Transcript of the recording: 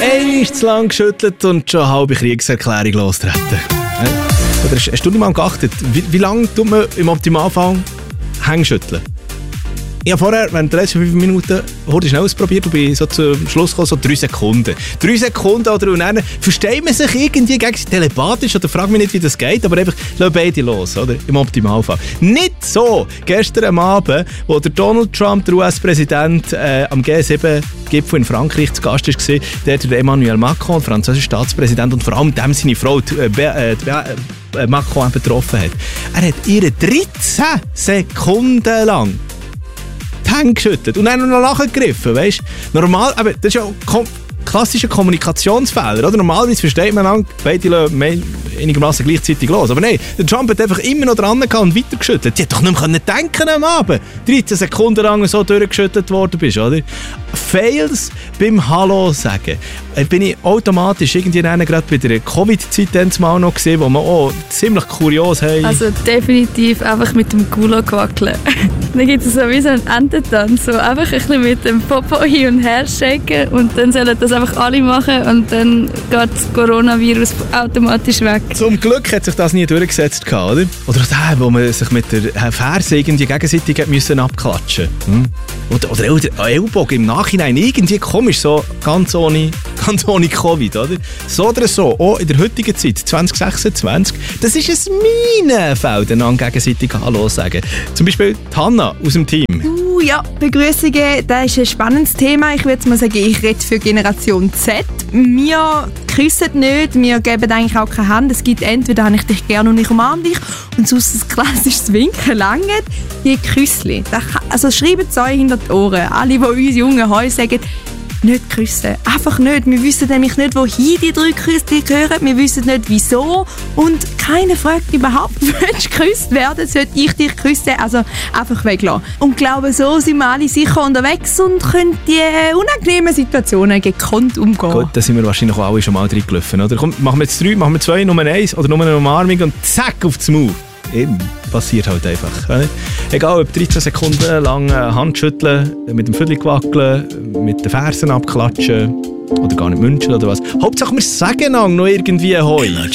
Einmal zu lang geschüttelt und schon eine halbe Kriegserklärung lostreten. Oder hast du nicht mal geachtet, wie lange tut man im Optimalfall Hände schütteln? Ich habe vorher, während der letzten 5 Minuten, schnell ausprobiert und bin so zum Schluss gekommen, so 3 Sekunden. 3 Sekunden oder und dann versteht man sich irgendwie gegen telepathisch oder frag mich nicht, wie das geht, aber einfach lassen beide los, oder? Im Optimalfall. Nicht so! Gestern am Abend, wo der Donald Trump, der US-Präsident, am G7-Gipfel in Frankreich zu Gast war, der Emmanuel Macron, der französische Staatspräsident und vor allem dem seine Frau, Macron getroffen hat. Er hat ihr 13 Sekunden lang die Hände geschüttelt und dann noch nachgegriffen, weißt du? Normal, aber das ist ja klassischer Kommunikationsfehler, oder? Normalerweise versteht man beide einigermaßen gleichzeitig los. Aber nein, der Trump hat einfach immer noch dran gehabt und weitergeschüttelt. Sie hat doch nicht mehr denken am Abend. 13 Sekunden lang so durchgeschüttelt worden bist, oder? Fails beim Hallo sagen. Bin ich automatisch irgendwie gerade bei der Covid-Zeit mal noch gesehen, wo man auch ziemlich kurios haben. Also definitiv einfach mit dem Gulag wackeln. Dann gibt es so wie so einen Ententanz, so einfach ein bisschen mit dem Popo hin und her shaken und dann sollen das einfach alle machen und dann geht das Coronavirus automatisch weg. Zum Glück hat sich das nie durchgesetzt, oder? Oder da, wo man sich mit der Ferse irgendwie gegenseitig müssen abklatschen musste. Oder der Ellbogen im Nachhinein irgendwie komisch, so ganz ohne Covid, oder? So oder so, auch in der heutigen Zeit, 2026, das ist ein Minenfeld, einander gegenseitig Hallo sagen. Zum Beispiel Hanna aus dem Team. Ja, Begrüßungen, das ist ein spannendes Thema. Ich würde mal sagen, ich rede für Generation Z. Wir küssen nicht, wir geben eigentlich auch keine Hand. Es gibt entweder habe ich dich gerne und ich umarme dich und sonst ein klassisches Winken langt. Die Küssli. Also schreibt es euch hinter die Ohren. Alle, die uns jungen Heu sagen, nicht küssen. Einfach nicht. Wir wissen nämlich nicht, wohin die 3 Küsse gehören. Wir wissen nicht, wieso. Und keiner fragt überhaupt, willst du geküsst werden? Sollte ich dich küssen? Also einfach weglassen. Und ich glaube, so sind wir alle sicher unterwegs und können die unangenehmen Situationen gekonnt umgehen. Gut, da sind wir wahrscheinlich auch alle schon mal reingelaufen, oder? Komm, machen wir jetzt 3, machen wir 2, Nummer 1 oder nur eine Umarmung und zack, auf das Maul. Eben, passiert halt einfach. Oder? Egal, ob 13 Sekunden lang Handschütteln, mit dem Viertel wackeln, mit den Fersen abklatschen oder gar nicht münchen oder was. Hauptsache wir sagen noch irgendwie Hoi.